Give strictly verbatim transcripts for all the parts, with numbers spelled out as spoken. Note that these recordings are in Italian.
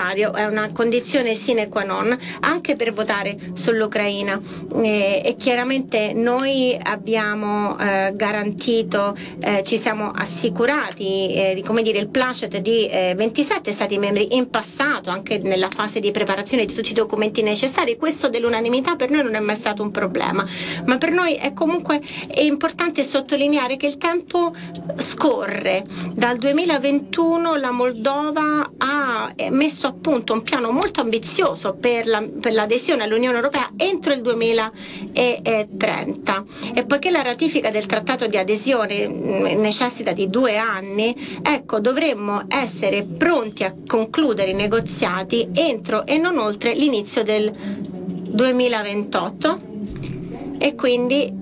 necessario, è una condizione sine qua non anche per votare sull'Ucraina, e, e chiaramente noi abbiamo eh, garantito, eh, ci siamo assicurati eh, di, come dire, il placet di eh, ventisette Stati membri in passato, anche nella fase di preparazione di tutti i documenti necessari. Questo dell'unanimità per noi non è mai stato un problema, ma per noi è comunque è importante sottolineare che il tempo scorre. Dal duemilaventuno la Moldova ha messo a punto un piano molto ambizioso per, la, per l'adesione all'Unione Europea entro il duemilatrenta, e poiché la ratifica del trattato di adesione necessita di due anni, ecco, dovremmo essere pronti a concludere i negoziati entro e non oltre l'inizio del duemilaventotto, e quindi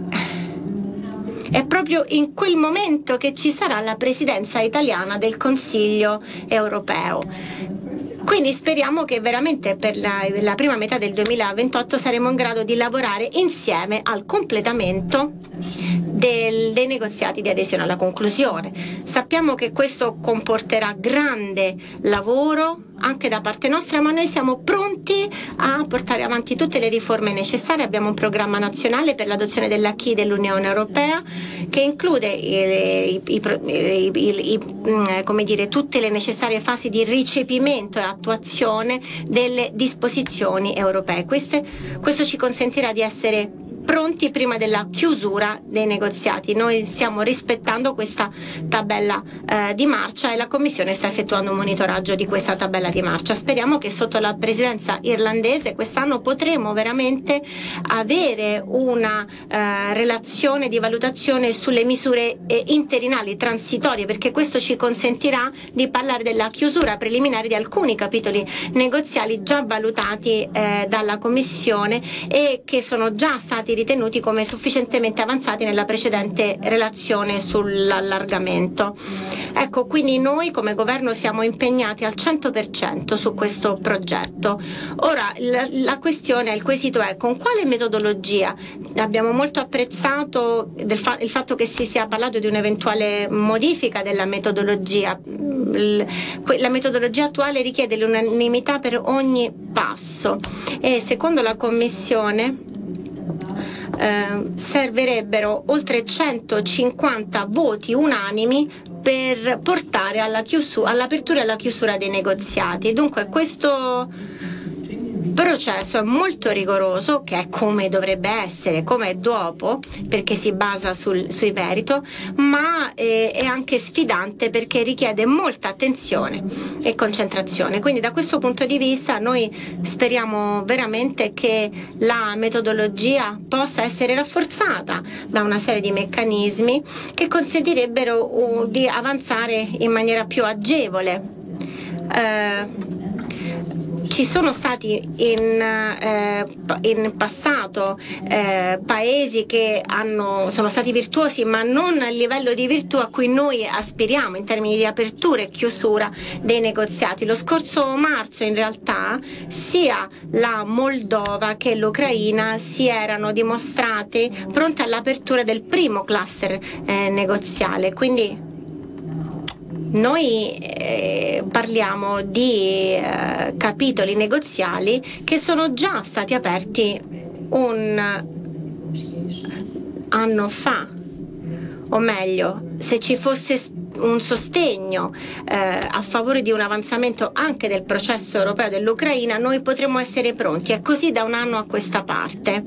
è proprio in quel momento che ci sarà la presidenza italiana del Consiglio europeo. Quindi speriamo che veramente per la, la prima metà del duemilaventotto saremo in grado di lavorare insieme al completamento del, dei negoziati di adesione, alla conclusione. Sappiamo che questo comporterà grande lavoro anche da parte nostra, ma noi siamo pronti a portare avanti tutte le riforme necessarie. Abbiamo un programma nazionale per l'adozione dell'acquis dell'Unione Europea che include i, i, i, i, i, come dire, tutte le necessarie fasi di recepimento e attuazione delle disposizioni europee. Queste, questo ci consentirà di essere pronti prima della chiusura dei negoziati. Noi stiamo rispettando questa tabella eh, di marcia e la Commissione sta effettuando un monitoraggio di questa tabella di marcia. Speriamo che sotto la presidenza irlandese quest'anno potremo veramente avere una eh, relazione di valutazione sulle misure eh, interinali, transitorie, perché questo ci consentirà di parlare della chiusura preliminare di alcuni capitoli negoziali già valutati eh, dalla Commissione e che sono già stati ritenuti come sufficientemente avanzati nella precedente relazione sull'allargamento. Ecco, quindi noi come governo siamo impegnati al cento per cento su questo progetto. Ora la, la questione, il quesito è: con quale metodologia? Abbiamo molto apprezzato del fa- il fatto che si sia parlato di un'eventuale modifica della metodologia. La metodologia attuale richiede l'unanimità per ogni passo e secondo la Commissione Eh, servirebbero oltre centocinquanta voti unanimi per portare alla chiusura, all'apertura e alla chiusura dei negoziati. Dunque questo processo è molto rigoroso, che è come dovrebbe essere, come è dopo, perché si basa sul, sui merito, ma eh, è anche sfidante perché richiede molta attenzione e concentrazione. Quindi da questo punto di vista noi speriamo veramente che la metodologia possa essere rafforzata da una serie di meccanismi che consentirebbero uh, di avanzare in maniera più agevole. Eh, Ci sono stati in, eh, in passato eh, paesi che hanno, sono stati virtuosi, ma non al livello di virtù a cui noi aspiriamo in termini di apertura e chiusura dei negoziati. Lo scorso marzo in realtà sia la Moldova che l'Ucraina si erano dimostrate pronte all'apertura del primo cluster eh, negoziale. Quindi noi eh, parliamo di eh, capitoli negoziali che sono già stati aperti un anno fa, o meglio, se ci fosse un sostegno eh, a favore di un avanzamento anche del processo europeo dell'Ucraina, noi potremmo essere pronti. È così da un anno a questa parte.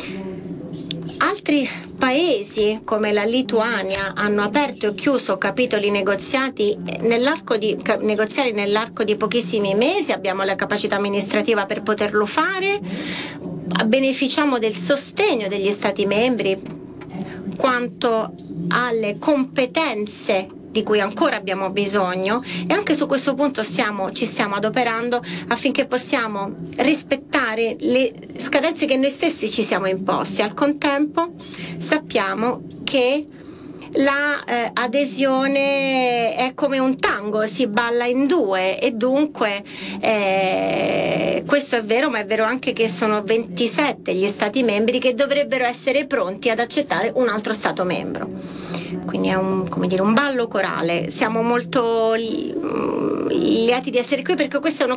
Altri paesi come la Lituania hanno aperto e chiuso capitoli negoziati nell'arco di, negoziali nell'arco di pochissimi mesi. Abbiamo la capacità amministrativa per poterlo fare, beneficiamo del sostegno degli Stati membri quanto alle competenze di cui ancora abbiamo bisogno, e anche su questo punto stiamo, ci stiamo adoperando affinché possiamo rispettare le scadenze che noi stessi ci siamo imposti. Al contempo sappiamo che la eh, adesione è come un tango, si balla in due, e dunque eh, questo è vero, ma è vero anche che sono ventisette gli Stati membri che dovrebbero essere pronti ad accettare un altro Stato membro. Quindi è un, come dire, un ballo corale. Siamo molto li, lieti di essere qui perché questa è